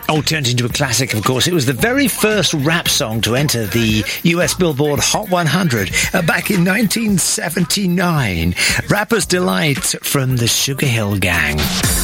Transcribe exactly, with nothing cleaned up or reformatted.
Oh, turned into a classic, of course. It was the very first rap song to enter the U S Billboard Hot one hundred uh, back in nineteen seventy-nine. Rapper's Delight from the Sugar Hill Gang.